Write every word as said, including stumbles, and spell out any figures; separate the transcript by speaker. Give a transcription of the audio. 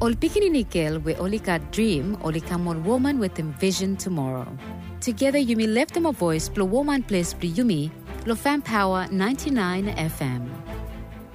Speaker 1: Ol pikini nikel we olika dream olika mon woman with them vision tomorrow. Together you may lift them a voice, blow woman place, yumi, lo fan power ninety-nine F M.